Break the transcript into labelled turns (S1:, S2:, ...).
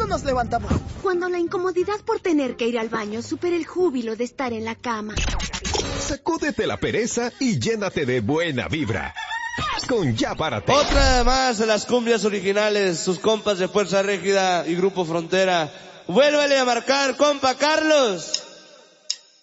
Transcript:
S1: nos levantamos.
S2: Cuando la incomodidad por tener que ir al baño supera el júbilo de estar en la cama.
S3: Sacúdete la pereza y llénate de buena vibra. Con Ya Párate.
S4: Otra más de las cumbias originales, sus compas de Fuerza Régida y Grupo Frontera. Vuélvele a marcar, compa Carlos.